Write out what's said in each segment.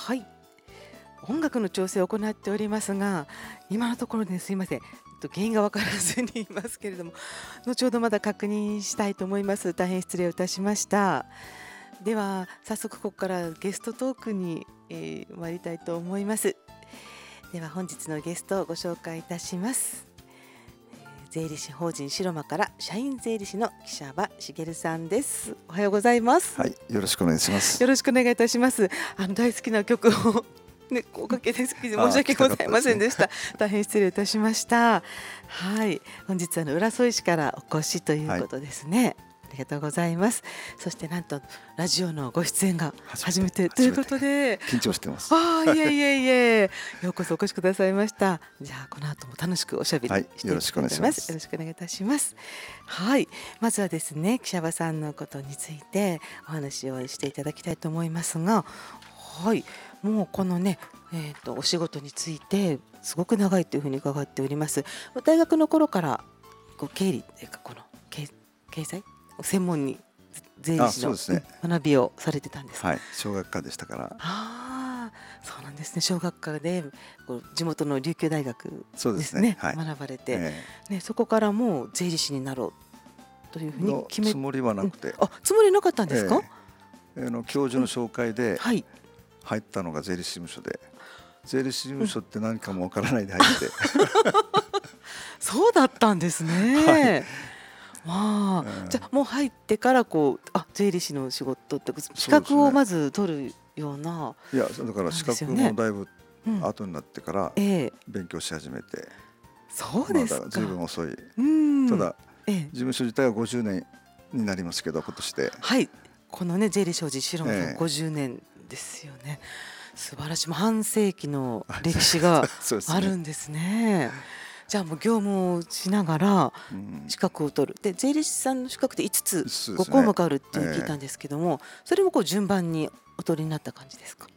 はい、音楽の調整を行っておりますが、今のところですいません、原因が分からずにいますけれども、後ほどまだ確認したいと思います。大変失礼をいたしました。では早速ここからゲストトークに、参りたいと思います。では本日のゲストをご紹介いたします。税理士法人白間から社員税理士の岸場茂さんです。おはようございます。 はい、よろしくお願いします。 よろしくお願いいたします。大好きな曲をね、おかけですけど申し訳ございませんでした。大変失礼いたしました。はい、本日は浦添市からお越しということですね。ありがとうございます。そしてなんとラジオのご出演が初めてということで緊張してます。 いえいえいえ、ようこそお越しくださいました。じゃあこの後も楽しくおしゃべりしていきたいと思います。よろしくお願いいたします。はい、まずはですね、岸場さんのことについてお話をしていただきたいと思いますが、はい、もうこのね、お仕事についてすごく長いというふうに伺っております。大学の頃から経理というかこの経済を専門に税理士の学びをされてたんですか。 はい、小学科でしたから。 そうなんですね。小学科で地元の琉球大学ですね、学ばれて、ね、そこからもう税理士になろうというふうに決めつもりはなくて、 つもりなかったんですか。 教授の紹介で入ったのが税理士事務所で、税理士事務所って何かもわからないで入って、 そうだったんですね。じゃあもう入ってから税理士の仕事って資格をまず取るような。 いやだから資格もだいぶ後になってから勉強し始めて、 そうですか。 ずいぶん遅い。ただ事務所自体は50年になりますけど、今年で。 はい、このね税理士法人白間さん50年ですよね。素晴らしい、半世紀の歴史があるんですね。じゃあもう業務をしながら資格を取る。で税理士さんの資格って5つ5項目あるって聞いたんですけども、それも順番にお取りになった感じですか。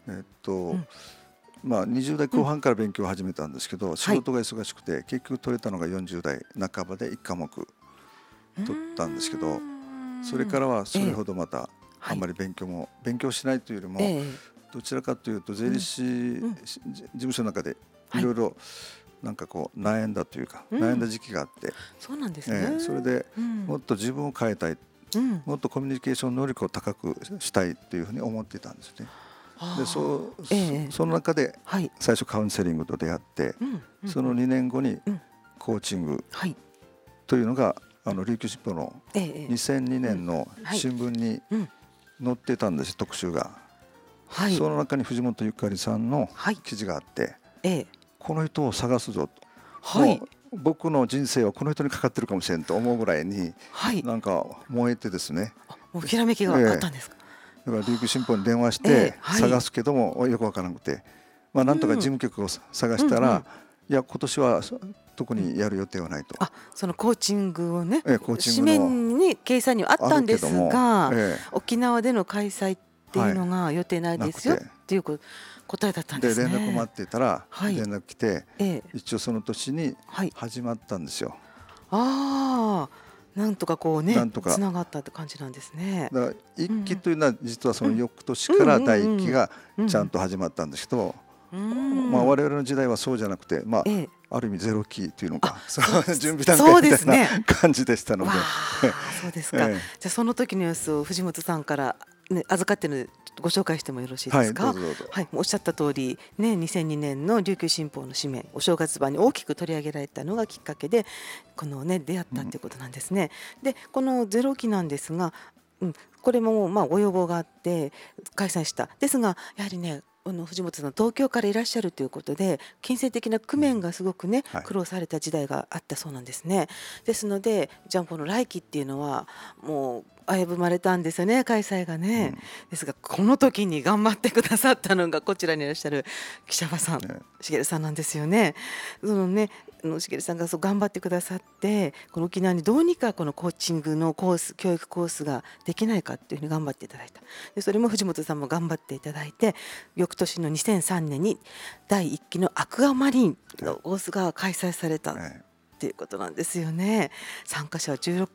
20代後半から勉強を始めたんですけど、仕事が忙しくて結局取れたのが40代半ばで1科目取ったんですけど、それからはそれほどまたあんまり勉強しないというよりも、どちらかというと税理士事務所の中でいろいろなんか悩んだというか、悩んだ時期があって、 そうなんですね。 それでもっと自分を変えたい、もっとコミュニケーション能力を高くしたいというふうに思っていたんですね。でその中で最初カウンセリングと出会って、その2年後にコーチングというのが琉球新報の2002年の新聞に載ってたんです、特集が。その中に藤本ゆかりさんの記事があって、この人を探すぞと、もう僕の人生はこの人にかかってるかもしれんと思うぐらいになんか燃えてですね。 もうひらめきがあったんですか。 だから琉球新報に電話して探すけどもよくわからなくて、なんとか事務局を探したら、いや今年は特にやる予定はないと。 そのコーチングをね、紙面に掲載にはあったんですが、沖縄での開催っていうのが予定ないですよっていう答えだったんですね。 で連絡待っていたら連絡来て、一応その年に始まったんですよ。 なんとかつながったって感じなんですね。 だから1期というのは実はその翌年から第1期がちゃんと始まったんですけど、我々の時代はそうじゃなくて、ある意味ゼロ期というのか、準備段階みたいな感じでしたので。 そうですか。じゃあその時の様子を藤本さんから預かってるご紹介してもよろしいですか。おっしゃった通りね、2002年の琉球新報の紙面、お正月版に大きく取り上げられたのがきっかけで出会ったということなんですね。でこのゼロ期なんですが、これもご要望があって開催した。ですがやはりね、藤本さん東京からいらっしゃるということで金銭的な工面がすごくね、苦労された時代があったそうなんですね。ですのでじゃあこの来期っていうのはもう危ぶまれたんですよね、開催がね。ですがこの時に頑張ってくださったのがこちらにいらっしゃる岸場さん、茂さんなんですよね。茂さんが頑張ってくださって、この沖縄にどうにかこのコーチングのコース、教育コースができないかっていうふうに頑張っていただいた。でそれも藤本さんも頑張っていただいて、翌年の2003年に第1期のアクアマリンのコースが開催されたっていうことなんですよね。参加者は16